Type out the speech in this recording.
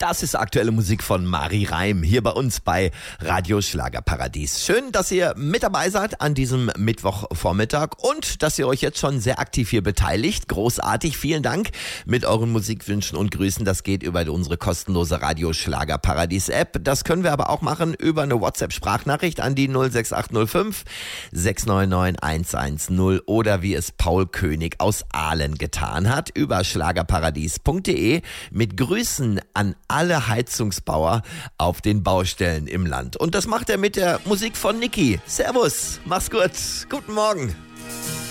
Das ist aktuelle Musik von Mari Reim hier bei uns bei Radio Schlagerparadies. Schön, dass ihr mit dabei seid an diesem Mittwochvormittag und dass ihr euch jetzt schon sehr aktiv hier beteiligt. Großartig, vielen Dank mit euren Musikwünschen und Grüßen. Das geht über unsere kostenlose Radio Schlagerparadies App. Das können wir aber auch machen über eine WhatsApp-Sprachnachricht an die 06805 699 110 oder wie es Paul König aus Aalen getan hat, über schlagerparadies.de mit Grüßen an alle Heizungsbauer auf den Baustellen im Land. Und das macht er mit der Musik von Niki. Servus, mach's gut, guten Morgen.